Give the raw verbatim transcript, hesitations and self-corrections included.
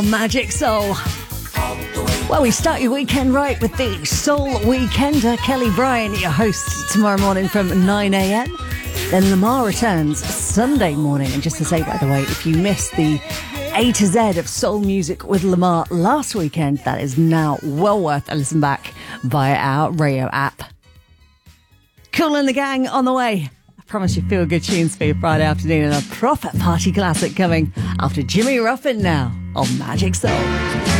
Magic Soul. Well, we start your weekend right with the Soul Weekender. Kelly Bryan, your host, tomorrow morning from nine a.m. Then Lamar returns Sunday morning. And just to say, by the way, if you missed the A to Z of soul music with Lamar last weekend, that is now well worth a listen back via our radio app. Kool and the Gang on the way. I promise you feel good tunes for your Friday afternoon and a proper party classic coming after Jimmy Ruffin now on Magic Soul.